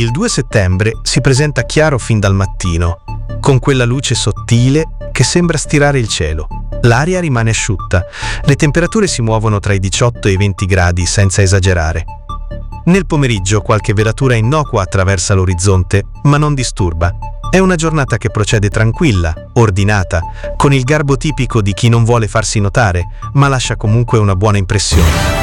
Il 2 settembre si presenta chiaro fin dal mattino, con quella luce sottile che sembra stirare il cielo. L'aria rimane asciutta, le temperature si muovono tra i 18 e i 20 gradi senza esagerare. Nel pomeriggio qualche velatura innocua attraversa l'orizzonte, ma non disturba. È una giornata che procede tranquilla, ordinata, con il garbo tipico di chi non vuole farsi notare, ma lascia comunque una buona impressione.